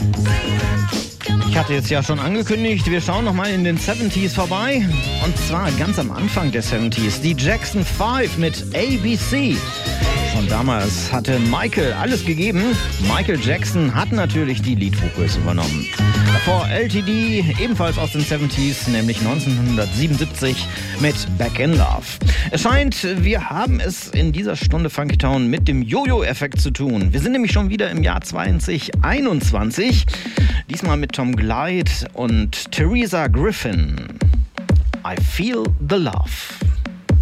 Ich hatte jetzt ja schon angekündigt, wir schauen nochmal in den 70s vorbei. Und zwar ganz am Anfang der 70s. Die Jackson 5 mit ABC. Schon damals hatte Michael alles gegeben. Michael Jackson hat natürlich die Lead-Vocals übernommen. Davor LTD, ebenfalls aus den 70s, nämlich 1977 mit Back in Love. Es scheint, wir haben es in dieser Stunde Funky Town mit dem Jojo-Effekt zu tun. Wir sind nämlich schon wieder im Jahr 2021. Diesmal mit Tom Glide und Theresa Griffin. I Feel the Love.